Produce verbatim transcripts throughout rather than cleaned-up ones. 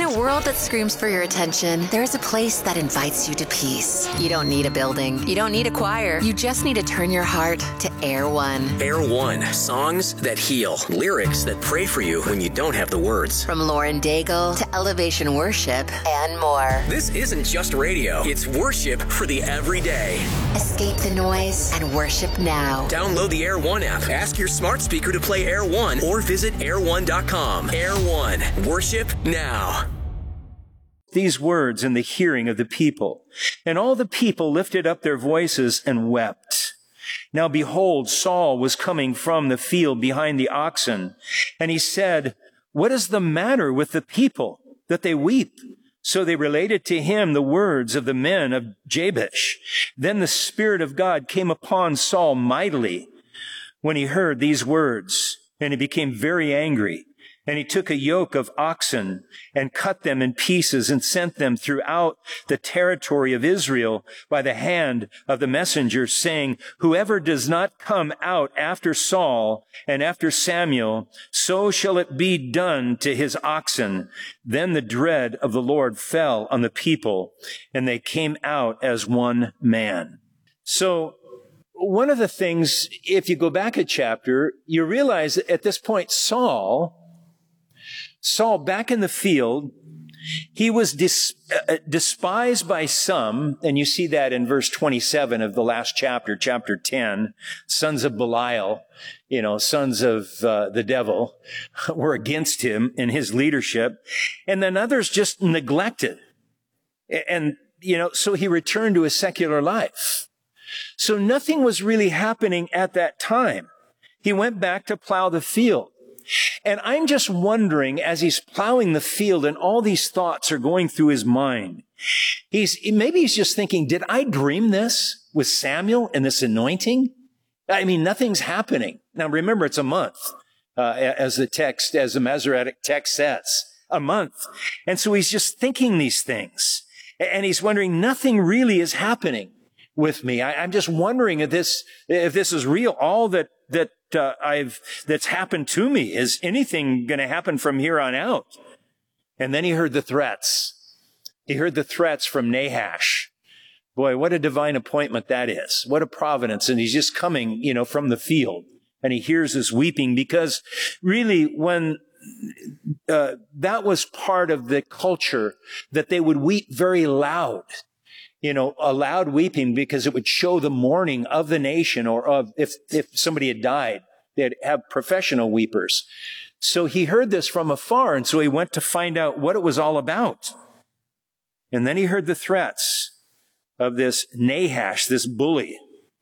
a world that screams for your attention, there's a place that invites you to peace. You don't need a building. You don't need a choir. You just need to turn your heart to Air One. Air One. Songs that heal. Lyrics that pray for you when you don't have the words. From Lauren Daigle to Elevation Worship and more. This isn't just radio. It's worship for the everyday. Escape the noise and worship now. Download the Air One app. Ask your smart speaker to play Air One or visit air one dot com. Air One. Worship now. These words in the hearing of the people. And all the people lifted up their voices and wept. Now behold, Saul was coming from the field behind the oxen. And he said, "What is the matter with the people that they weep?" So they related to him the words of the men of Jabesh. Then the Spirit of God came upon Saul mightily when he heard these words, and he became very angry. And he took a yoke of oxen and cut them in pieces and sent them throughout the territory of Israel by the hand of the messengers, saying, "Whoever does not come out after Saul and after Samuel, so shall it be done to his oxen." Then the dread of the Lord fell on the people, and they came out as one man. So one of the things, if you go back a chapter, you realize that at this point, Saul Saul, back in the field, he was dis, uh, despised by some, and you see that in verse twenty-seven of the last chapter, chapter ten, sons of Belial, you know, sons of uh, the devil, were against him in his leadership, and then others just neglected. And, you know, so he returned to his secular life. So nothing was really happening at that time. He went back to plow the field. And I'm just wondering, as he's plowing the field and all these thoughts are going through his mind, he's, maybe he's just thinking, did I dream this with Samuel and this anointing? I mean, nothing's happening. Now remember, it's a month, uh, as the text, as the Masoretic text says, a month. And so he's just thinking these things. And he's wondering, nothing really is happening with me. I, I'm just wondering if this, if this is real, all that, that, Uh, I've, that's happened to me. Is anything going to happen from here on out? And then he heard the threats. He heard the threats from Nahash. Boy, what a divine appointment that is. What a providence. And he's just coming, you know, from the field. And he hears this weeping, because really when uh, that was part of the culture, that they would weep very loud. You know, a loud weeping, because it would show the mourning of the nation, or of, if, if somebody had died, they'd have professional weepers. So he heard this from afar, and so he went to find out what it was all about. And then he heard the threats of this Nahash, this bully.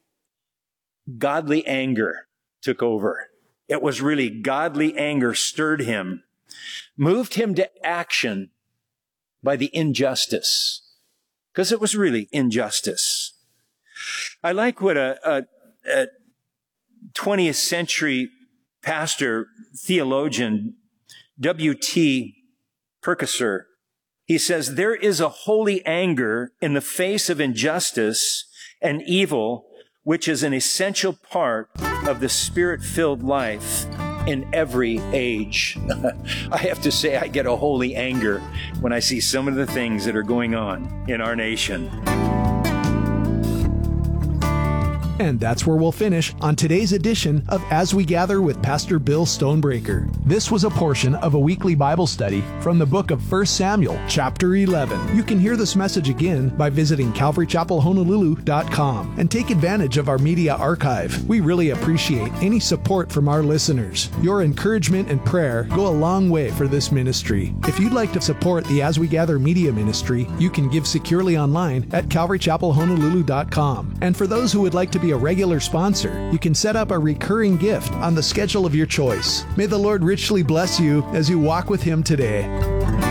Godly anger took over. It was really godly anger stirred him, moved him to action by the injustice. Because it was really injustice. I like what a, a, a twentieth century pastor, theologian, W T Perkisser, he says, "There is a holy anger in the face of injustice and evil, which is an essential part of the Spirit-filled life in every age." I have to say, I get a holy anger when I see some of the things that are going on in our nation. And that's where we'll finish on today's edition of As We Gather with Pastor Bill Stonebreaker. This was a portion of a weekly Bible study from the book of First Samuel, chapter eleven. You can hear this message again by visiting calvary chapel honolulu dot com and take advantage of our media archive. We really appreciate any support from our listeners. Your encouragement and prayer go a long way for this ministry. If you'd like to support the As We Gather media ministry, you can give securely online at calvary chapel honolulu dot com. And for those who would like to be a regular sponsor, you can set up a recurring gift on the schedule of your choice. May the Lord richly bless you as you walk with Him today.